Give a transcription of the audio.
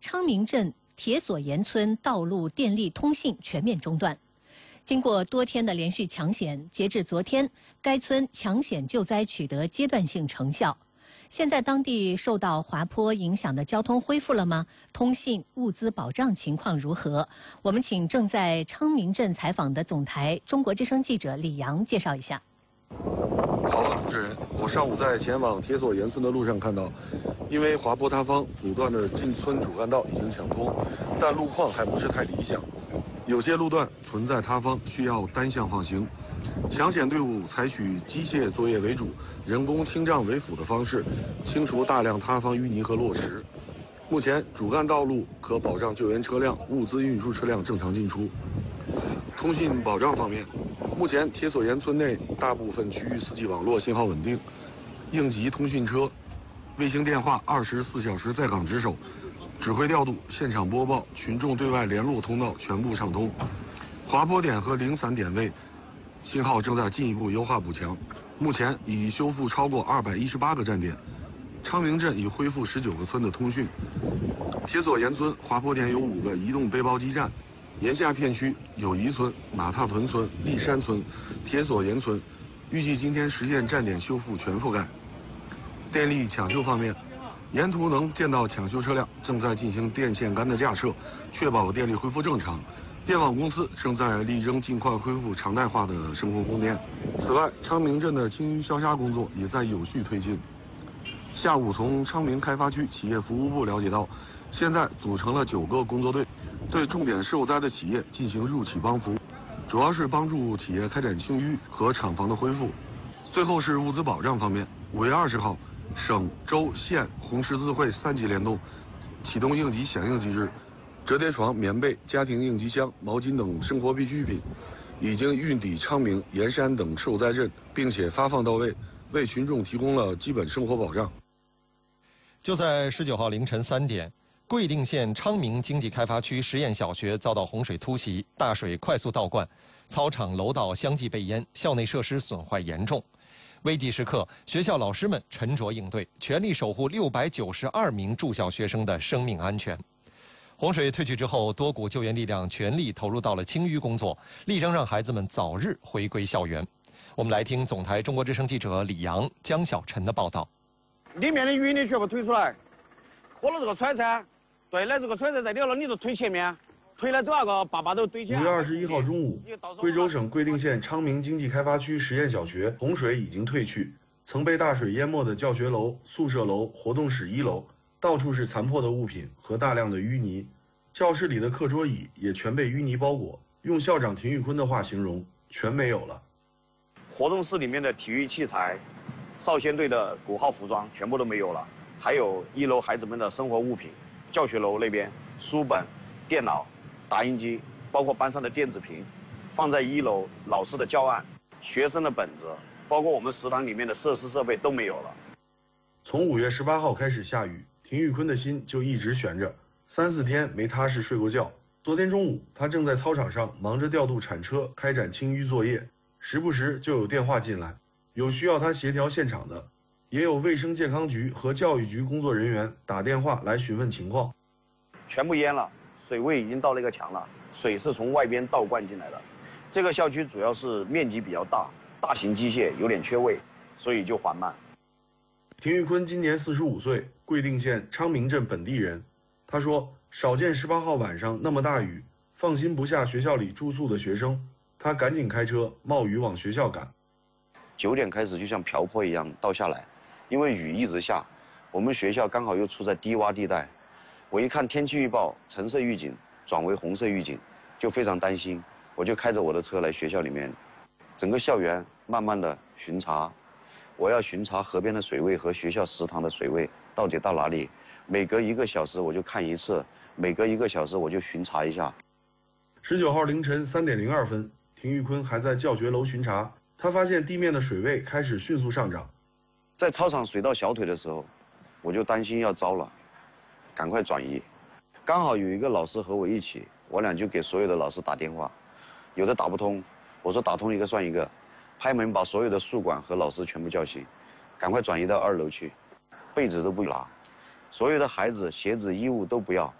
昌明镇铁索岩村道路、电力、通信全面中断。经过多天的连续抢险，截至昨天，该村抢险救灾取得阶段性成效。现在当地受到滑坡影响的交通恢复了吗？通信、物资保障情况如何？我们请正在昌明镇采访的总台中国之声记者李阳介绍一下。 好的，主持人，我上午在前往铁索岩村的路上看到，因为滑坡塌方阻断的进村主干道已经抢通，但路况还不是太理想，有些路段存在塌方，需要单向放行。抢险队伍采取机械作业为主，人工清障为辅的方式，清除大量塌方淤泥和落石。目前主干道路可保障救援车辆、物资运输车辆正常进出。通信保障方面，目前铁索岩村内大部分区域4G 网络信号稳定，应急通讯车、卫星电话24小时在岗值守，指挥调度、现场播报、群众对外联络通道全部畅通。滑坡点和零散点位信号正在进一步优化补强，目前已修复超过218个站点。昌明镇已恢复19个村的通讯。铁索岩村滑坡点有5个移动背包基站，沿下片区友谊村、马踏屯村、立山村、铁索岩村，预计今天实现站点修复全覆盖。电力抢修方面，沿途能见到抢修车辆正在进行电线杆的架设，确保电力恢复正常。电网公司正在力争尽快恢复常态化的生活供电。此外，昌明镇的清淤消杀工作也在有序推进。下午从昌明开发区企业服务部了解到，现在组成了9个工作队，对重点受灾的企业进行入企帮扶，主要是帮助企业开展清淤和厂房的恢复。最后是物资保障方面，5月20号，省、州、县红十字会3级联动，启动应急响应机制。折叠床、棉被、家庭应急箱、毛巾等生活必需品已经运抵昌明、盐山等受灾镇，并且发放到位，为群众提供了基本生活保障。 就在19号凌晨3点，贵定县昌明经济开发区实验小学遭到洪水突袭，大水快速倒灌，操场、楼道相继被淹，校内设施损坏严重。危急时刻，学校老师们沉着应对，全力守护692名住校学生的生命安全。洪水退去之后，多股救援力量全力投入到了清淤工作，力争让孩子们早日回归校园。我们来听总台中国之声记者李阳、江小晨的报道。 里面的淤泥全部推出来，和了这个铲铲，对了，这个铲铲在里头，你就推前面，推了这个把都堆起来。 5月21号中午，贵州省贵定县昌明经济开发区实验小学洪水已经退去，曾被大水淹没的教学楼、宿舍楼、活动室1楼。到处是残破的物品和大量的淤泥，教室里的课桌椅也全被淤泥包裹。用校长田玉坤的话形容，全没有了。 活动室里面的体育器材、少先队的鼓号服装全部都没有了，还有1楼孩子们的生活物品，教学楼那边书本、电脑、打印机，包括班上的电子屏，放在1楼老师的教案、学生的本子，包括我们食堂里面的设施设备都没有了。 从5月18号开始下雨，田玉坤的心就一直悬着，3、4天没踏实睡过觉。昨天中午，他正在操场上忙着调度铲车，开展清淤作业，时不时就有电话进来，有需要他协调现场的，也有卫生健康局和教育局工作人员打电话来询问情况。 全部淹了，水位已经到那个墙了，水是从外边倒灌进来的。这个校区主要是面积比较大，大型机械有点缺位，所以就缓慢。 田玉坤今年45岁，贵定县昌明镇本地人。他说，少见18号晚上那么大雨，放心不下学校里住宿的学生，他赶紧开车冒雨往学校赶。 9点开始就像瓢泼一样倒下来，因为雨一直下，我们学校刚好又处在低洼地带。我一看天气预报，橙色预警转为红色预警，就非常担心，我就开着我的车来学校里面，整个校园慢慢的巡查。我要巡查河边的水位和学校食堂的水位到底到哪里，每隔1个小时我就看一次，每隔1个小时我就巡查一下。 19号凌晨3点02分，田玉坤还在教学楼巡查，他发现地面的水位开始迅速上涨。 在操场水到小腿的时候，我就担心要糟了，赶快转移。刚好有一个老师和我一起，我俩就给所有的老师打电话，有的打不通，我说打通一个算一个。拍门把所有的宿管和老师全部叫醒，赶快转移到2楼去，被子都不拿，所有的孩子鞋子衣物都不要，